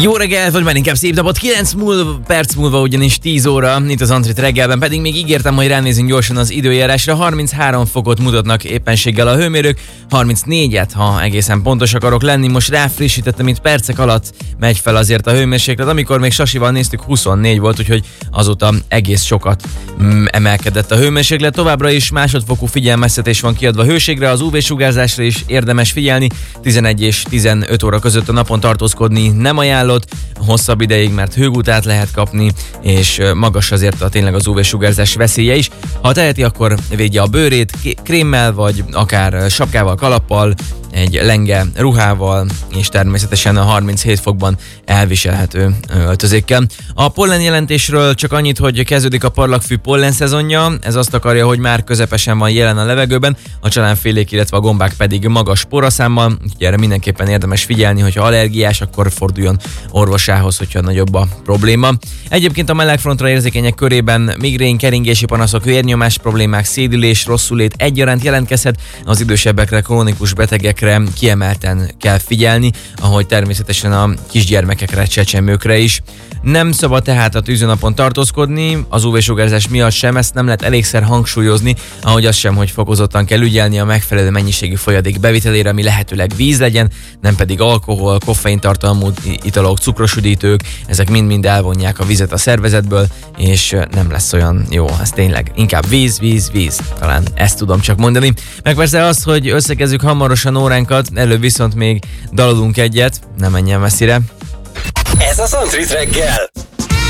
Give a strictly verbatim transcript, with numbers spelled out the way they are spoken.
Jó reggel, vagy már inkább szép napot, kilenc múlva, perc múlva ugyanis tíz óra, itt az Antrit reggelben, pedig még ígértem, hogy ránézünk gyorsan az időjárásra. harminchárom fokot mutatnak éppenséggel a hőmérők, harmincnégyet, ha egészen pontos akarok lenni. Most ráfrissítettem, itt percek alatt megy fel azért a hőmérséklet, amikor még Sasival néztük, huszonnégy volt, úgyhogy azóta egész sokat mm, emelkedett a hőmérséklet. Továbbra is másodfokú figyelmeztetés van kiadva hőségre, az ú vé-sugárzásra is érdemes figyelni, tizenegy és tizenöt óra között a napon tartózkodni nem ajánlott hosszabb ideig, mert hőgutát lehet kapni, és magas azért a tényleg az ú vé-sugárzás veszélye is. Ha teheti, akkor védje a bőrét krémmel, vagy akár sapkával, kalappal, egy lenge ruhával, és természetesen a harminchét fokban elviselhető öltözékkel. A pollen jelentésről csak annyit, hogy kezdődik a parlagfű pollen szezonja, ez azt akarja, hogy már közepesen van jelen a levegőben, a csalánfélék, illetve a gombák pedig magas spóraszámmal, úgyhogy erre mindenképpen érdemes figyelni, hogyha allergiás, akkor forduljon orvosához, hogyha nagyobb a probléma. Egyébként a melegfrontra érzékenyek körében migrén, keringési panaszok, vérnyomás problémák, szédülés, rosszulét egyaránt jelentkezhet, az idősebbekre, krónikus betegek kiemelten kell figyelni, ahogy természetesen a kisgyermekekre, csecsemőkre is. Nem szabad tehát a tűzőnapon tartózkodni, az ú vé-sugárzás miatt sem, ezt nem lehet elégszer hangsúlyozni, ahogy az sem, hogy fokozottan kell ügyelni a megfelelő mennyiségű folyadék bevitelére, ami lehetőleg víz legyen, nem pedig alkohol, koffeintartalmú italok, cukros üdítők, ezek mind-mind elvonják a vizet a szervezetből, és nem lesz olyan jó, ez tényleg inkább víz, víz, víz, talán ezt tudom csak mondani. Meg persze az, hogy összekezdjük hamarosan óránkat, előbb viszont még dalolunk egyet, ne menjen messzire. Ez az Antrit reggel!